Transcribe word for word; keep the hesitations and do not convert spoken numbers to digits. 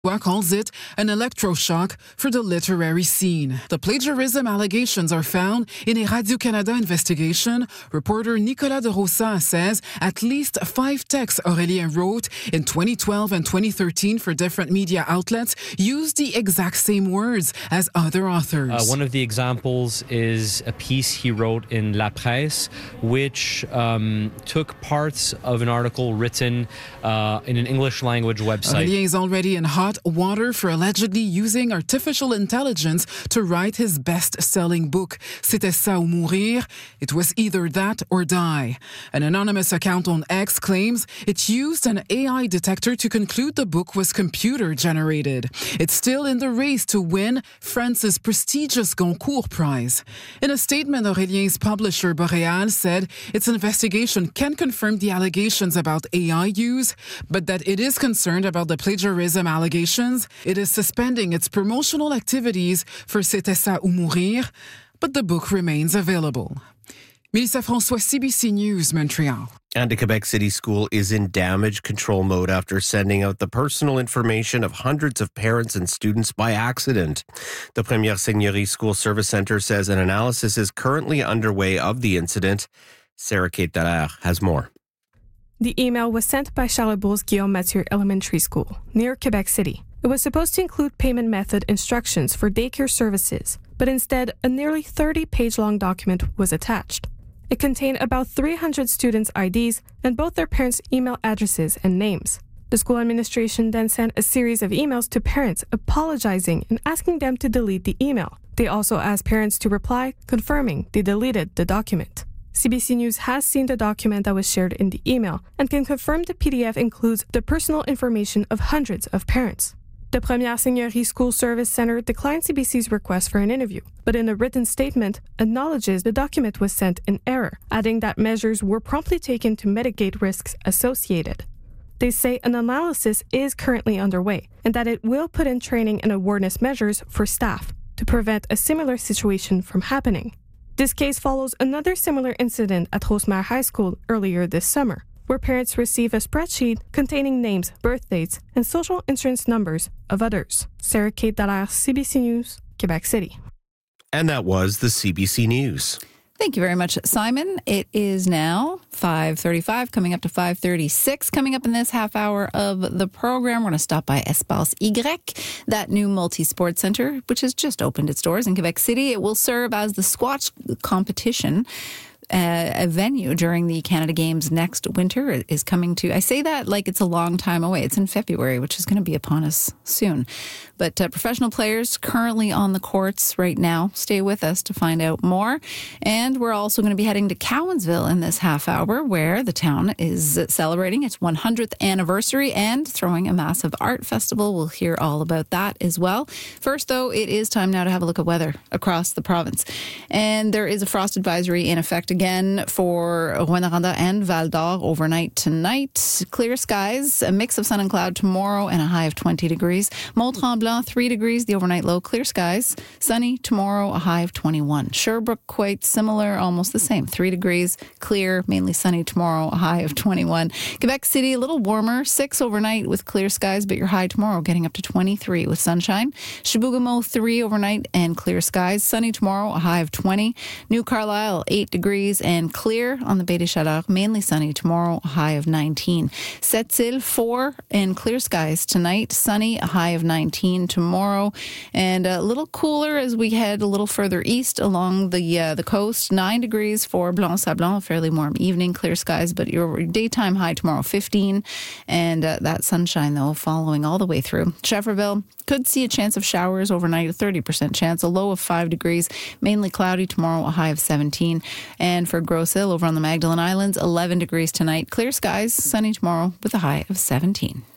calls it an electroshock for the literary scene. The plagiarism allegations are found in a Radio-Canada investigation. Reporter Nicolas de Rosa says at least five texts Aurélien wrote in twenty twelve and twenty thirteen for different media outlets used the exact same words as other authors. Uh, one of the examples is a piece he wrote in La Presse, which um, took parts of an article written uh, in an English language website. Aurélien is already in hot water for allegedly using artificial intelligence to write his best-selling book, C'était ça ou mourir. It was either that or die. An anonymous account on X claims it used an A I detector to conclude the book was computer-generated. It's still in the race to win France's prestigious Goncourt Prize. In a statement, Aurélien's publisher, Boréal, said its investigation can confirm the allegations about A I use, but that it is concerned about the plagiarism allegations. It is suspending its promotional activities for C'était ça ou mourir, but the book remains available. Mélissa François, C B C News, Montreal. And a Quebec City school is in damage control mode after sending out the personal information of hundreds of parents and students by accident. The Première Seigneurie School Service Centre says an analysis is currently underway of the incident. Sarah Kate Dallaire has more. The email was sent by Charlesbourg's Guillaume Mathieu Elementary School, near Quebec City. It was supposed to include payment method instructions for daycare services, but instead, a nearly thirty-page-long document was attached. It contained about three hundred students' I Ds and both their parents' email addresses and names. The school administration then sent a series of emails to parents apologizing and asking them to delete the email. They also asked parents to reply, confirming they deleted the document. C B C News has seen the document that was shared in the email and can confirm the P D F includes the personal information of hundreds of parents. The Première Seigneurie School Service Centre declined C B C's request for an interview, but in a written statement acknowledges the document was sent in error, adding that measures were promptly taken to mitigate risks associated. They say an analysis is currently underway and that it will put in training and awareness measures for staff to prevent a similar situation from happening. This case follows another similar incident at Rosemère High School earlier this summer, where parents receive a spreadsheet containing names, birth dates, and social insurance numbers of others. Sarah Kate Dallaire, C B C News, Quebec City. And that was the C B C News. Thank you very much, Simon. It is now five thirty-five, coming up to five thirty-six. Coming up in this half hour of the program, we're going to stop by Espace Y, that new multi-sport center, which has just opened its doors in Quebec City. It will serve as the squash competition. Uh, a venue during the Canada Games next winter is coming to, I say that like it's a long time away. It's in February, which is going to be upon us soon. But uh, professional players currently on the courts right now. Stay with us to find out more. And we're also going to be heading to Cowansville in this half hour, where the town is celebrating its one hundredth anniversary and throwing a massive art festival. We'll hear all about that as well. First, though, it is time now to have a look at weather across the province. And there is a frost advisory in effect again for Rouyn-Noranda and Val-d'Or overnight tonight. Clear skies, a mix of sun and cloud tomorrow, and a high of twenty degrees. Mont-Tremblant, three degrees, the overnight low. Clear skies, sunny tomorrow, a high of twenty-one. Sherbrooke, quite similar, almost the same. three degrees, clear, mainly sunny tomorrow, a high of twenty-one. Quebec City, a little warmer, six overnight with clear skies, but your high tomorrow getting up to twenty-three with sunshine. Chibougamau, three overnight and clear skies, sunny tomorrow, a high of twenty. New Carlisle, eight degrees and clear on the Baie des Chaleurs, mainly sunny tomorrow, a high of nineteen. Sept-Îles, four and clear skies tonight, sunny, a high of nineteen tomorrow, and a little cooler as we head a little further east along the uh, the coast. nine degrees for Blanc-Sablon, a fairly warm evening, clear skies, but your daytime high tomorrow, fifteen, and uh, that sunshine, though, following all the way through. Schefferville could see a chance of showers overnight, a thirty percent chance, a low of five degrees, mainly cloudy tomorrow, a high of seventeen. And for Grosse Ile over on the Magdalen Islands, eleven degrees tonight, clear skies, sunny tomorrow with a high of seventeen.